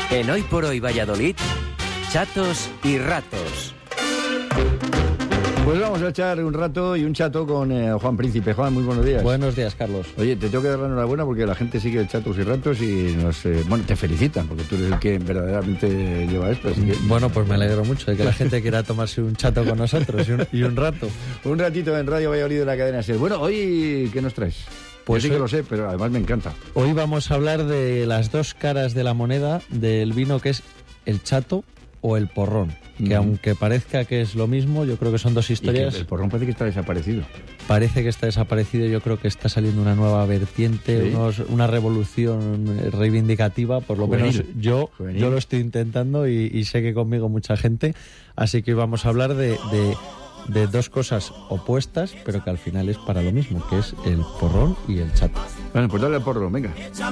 En Hoy por Hoy Valladolid, chatos y ratos. Pues vamos a echar un rato y un chato con Juan Príncipe. Juan, muy buenos días. Buenos días, Carlos. Oye, te tengo que dar la enhorabuena porque la gente sigue chatos y ratos y te felicitan porque tú eres el que verdaderamente lleva esto. Así que... Bueno, pues me alegro mucho de que la gente quiera tomarse un chato con nosotros y un rato. Un ratito en Radio Valladolid de la cadena SER. Bueno, hoy, ¿qué nos traes? Pues yo sí que lo sé, pero además me encanta. Hoy vamos a hablar de las dos caras de la moneda del vino, que es el chato o el porrón. Que aunque parezca que es lo mismo, yo creo que son dos historias. El porrón parece que está desaparecido. Parece que está desaparecido. Yo creo que está saliendo una nueva vertiente, ¿Sí? una revolución reivindicativa. Por lo menos yo lo estoy intentando y sé que conmigo mucha gente. Así que vamos a hablar de dos cosas opuestas, pero que al final es para lo mismo, que es el porrón y el chato. Bueno, pues dale al porrón, venga.